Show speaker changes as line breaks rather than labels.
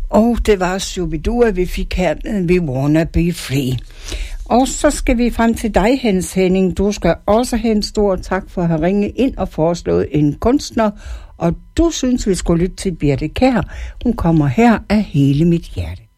Og det var Shubidua, vi fik her, We Wanna Be Free. Og så skal vi frem til dig, Hans Henning. Du skal også have en stor tak for at have ringet ind og foreslået en kunstner. Og du synes, vi skulle lytte til Birthe Kjær. Hun kommer her af hele mit hjerte.